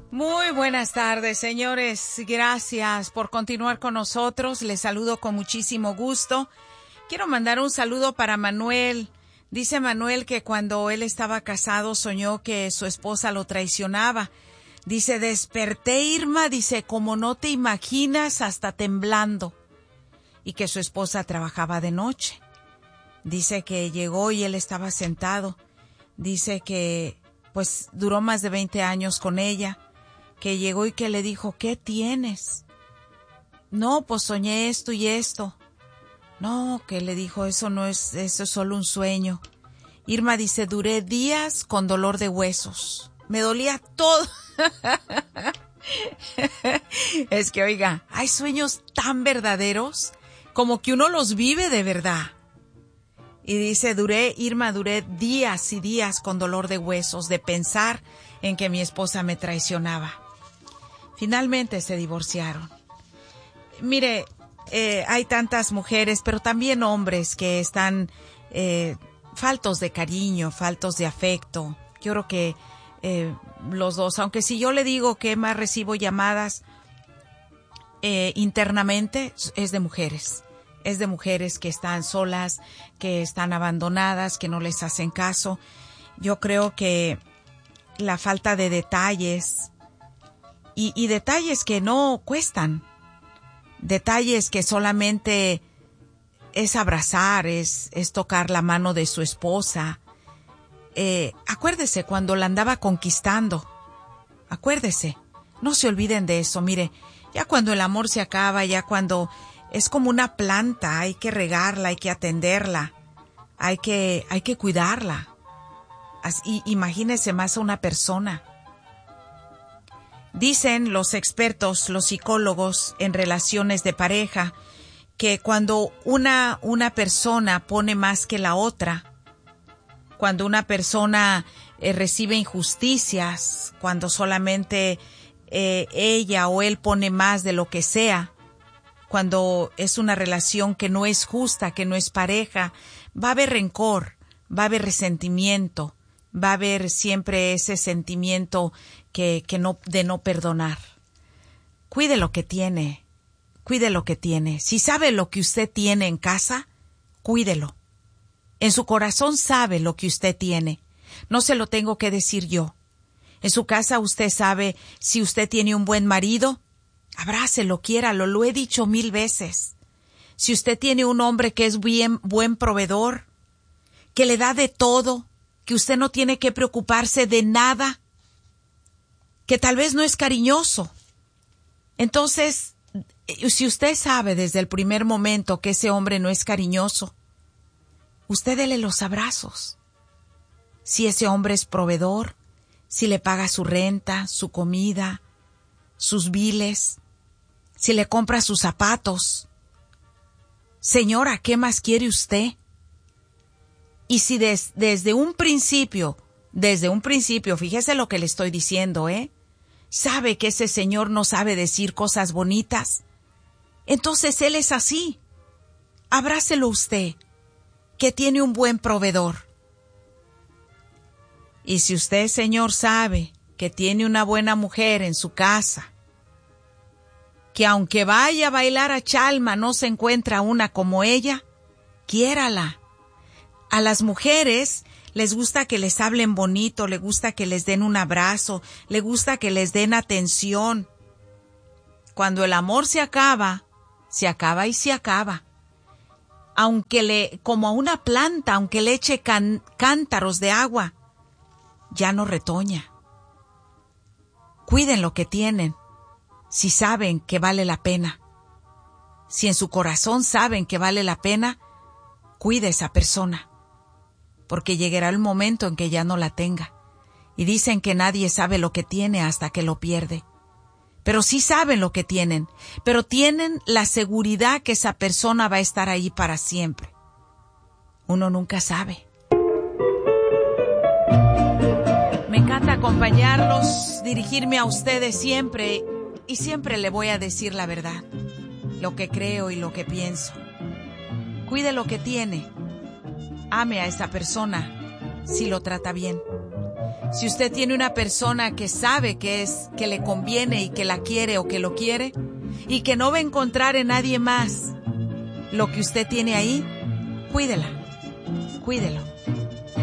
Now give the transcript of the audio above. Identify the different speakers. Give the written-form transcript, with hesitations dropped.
Speaker 1: Muy buenas tardes, señores. Gracias por continuar con nosotros. Les saludo con muchísimo gusto. Quiero mandar un saludo para Manuel. Dice Manuel que cuando él estaba casado soñó que su esposa lo traicionaba. Dice, desperté, Irma, dice, como no te imaginas, hasta temblando. Y que su esposa trabajaba de noche. Dice que llegó y él estaba sentado. Dice que, pues, duró más de 20 años con ella. Que llegó y que le dijo, ¿qué tienes? No, pues soñé esto y esto. No, que le dijo, eso es solo un sueño. Irma dice, duré días con dolor de huesos. Me dolía todo. Es que, oiga, hay sueños tan verdaderos como que uno los vive de verdad. Y dice, duré días y días con dolor de huesos de pensar en que mi esposa me traicionaba. Finalmente se divorciaron. Mire, hay tantas mujeres, pero también hombres que están faltos de cariño, faltos de afecto. Yo creo que los dos, aunque si yo le digo que más recibo llamadas internamente, es de mujeres. Es de mujeres que están solas, que están abandonadas, que no les hacen caso. Yo creo que la falta de detalles y detalles que no cuestan, detalles que solamente es abrazar, es tocar la mano de su esposa. Acuérdese cuando la andaba conquistando, acuérdese, no se olviden de eso. Mire, ya cuando el amor se acaba, ya cuando es como una planta, hay que regarla, hay que atenderla, hay que cuidarla. Así, imagínese más a una persona. Dicen los expertos, los psicólogos en relaciones de pareja, que cuando una persona pone más que la otra, cuando una persona recibe injusticias, cuando solamente ella o él pone más de lo que sea, cuando es una relación que no es justa, que no es pareja, va a haber rencor, va a haber resentimiento, va a haber siempre ese sentimiento de no perdonar. Cuide lo que tiene, cuide lo que tiene. Si sabe lo que usted tiene en casa, cuídelo. En su corazón sabe lo que usted tiene. No se lo tengo que decir yo. En su casa usted sabe si usted tiene un buen marido, abrácelo, quiéralo, lo he dicho 1000 veces. Si usted tiene un hombre que es buen proveedor, que le da de todo, que usted no tiene que preocuparse de nada, que tal vez no es cariñoso. Entonces, si usted sabe desde el primer momento que ese hombre no es cariñoso, usted dele los abrazos. Si ese hombre es proveedor, si le paga su renta, su comida, sus biles, si le compra sus zapatos. Señora, ¿qué más quiere usted? Y si desde un principio, fíjese lo que le estoy diciendo, sabe que ese señor no sabe decir cosas bonitas, entonces él es así. Abrácelo usted, que tiene un buen proveedor. Y si usted, señor, sabe que tiene una buena mujer en su casa, que aunque vaya a bailar a Chalma no se encuentra una como ella, quiérala. A las mujeres les gusta que les hablen bonito, les gusta que les den un abrazo, les gusta que les den atención. Cuando el amor se acaba y se acaba. Como a una planta, aunque le eche cántaros de agua, ya no retoña. Cuiden lo que tienen, si saben que vale la pena. Si en su corazón saben que vale la pena, cuide a esa persona. Porque llegará el momento en que ya no la tenga. Y dicen que nadie sabe lo que tiene hasta que lo pierde. Pero sí saben lo que tienen, pero tienen la seguridad que esa persona va a estar ahí para siempre. Uno nunca sabe. Me encanta acompañarlos, dirigirme a ustedes siempre, y siempre le voy a decir la verdad, lo que creo y lo que pienso. Cuide lo que tiene. Ame a esa persona si lo trata bien. Si usted tiene una persona que sabe que le conviene y que la quiere o que lo quiere, y que no va a encontrar en nadie más lo que usted tiene ahí, cuídela, cuídelo.